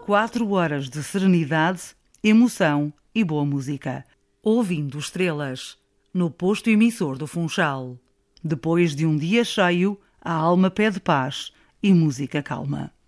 4 horas de serenidade, emoção e boa música. Ouvindo Estrelas, no posto emissor do Funchal. Depois de um dia cheio, a alma pede paz e música calma.